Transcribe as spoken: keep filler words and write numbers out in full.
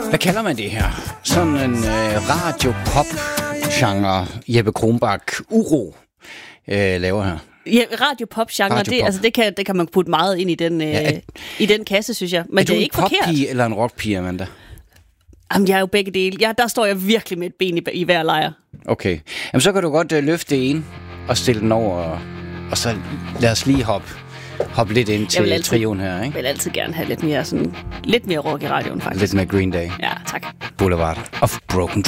Hvad kalder man det her? Sådan en øh, radio-pop-genre, Jeppe Kronbak Uro øh, laver her. Ja, radio-pop-genre, radio det, altså, det, kan, det kan man putte meget ind i den, øh, ja, er, i den kasse, synes jeg. Men er det er ikke forkert. Er du en pop-pige eller en rock-pige, Amanda? Jamen, jeg er jo begge dele. Ja, der står jeg virkelig med et ben i, i hver lejr. Okay. Jamen, så kan du godt øh, løfte det ene og stille den over, og, og så lad os lige hoppe hop lidt ind til altid, trioen her, ikke? Jeg vil altid gerne have lidt mere, sådan, lidt mere rock i radioen, faktisk. Lidt mere Green Day. Ja, tak. Boulevard of Broken Dreams.